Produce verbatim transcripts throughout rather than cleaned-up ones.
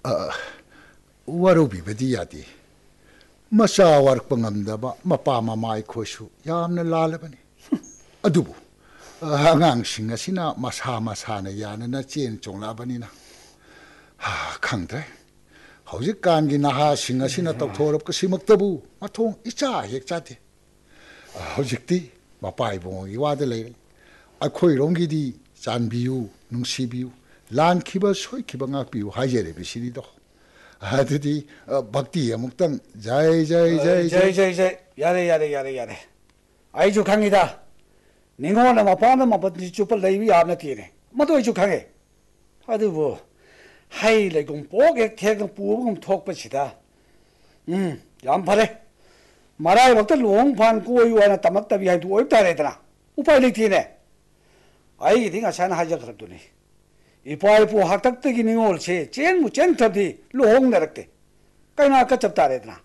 아, 와루비ꯕꯗꯤ 야디. 마사 와르ꯛꯄ ngamdaba mapa mama aykhosu yamna lalabani. Adubu angangsing asina masa masana yanana chen chonglabani na. Ha khangdre. Hojikkangi nahasing asina tawthorap kasimaktabu mathong icha hek chate. Hojikti mapai bongi wada lei. Akhoi rongidi chanbiu nungsibiu lan khiba soi khiba ngakbiu hajere bisini do. 아드디 박디 아묵당 자이 자이 자이 자이 자이 자이 야래 야래 야래 야래 아이주 강이다 닝고나 마파나 마바디 주팔 레이비 아나 티네 마도 아이주 강해 아드 뭐 하이 레공 보게 태경 부부금 톡버시다 음 얌파레 마라이 먹다 롱판 고이와나 따막따비 하이도 오입다래더라 우파이 티네 아이 딩아 산 하자 그럽더니 이파이포 학탁뜨기 닝올체 젠무 젠탑디 로홍 내락대 까이나 까잡다래드나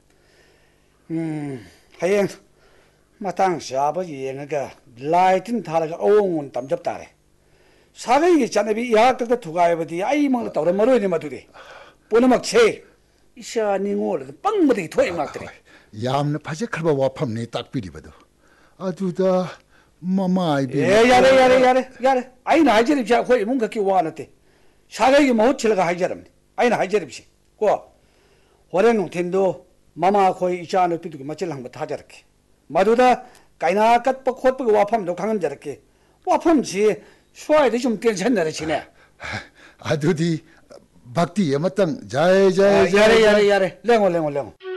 음 하행 마땅 샤버지 얘가 라이튼 타라가 오옹은 담잡다래 사회이 자네비 이학탁다 두가이버디 아이 먹는 떠라 머리니 마두디 보너막체 이샤 닝올 빵무디 토이 막들이 얌나 파제 칼바 와팜네 딱비리버도 아두다 마마 아이비 예 야래 야래 야래 야래 아이나 하이저립시야 거의 뭔가 끼 와놨대 사가이기 못 칠가 하이저랍니 아이나 하이저립시 고 호랭농 텐도 마마 거의 이샤는 비두기 맞질랑 뭐 타저렇게 마두다 까이나 깠뻑 콧뻑 와팜도 강은 저렇게 와팜지 수아에도 좀 괜찮나래 치네 아두디 박디 예마땅 자이 자이 야래 야래 야래 랭오 랭오 랭오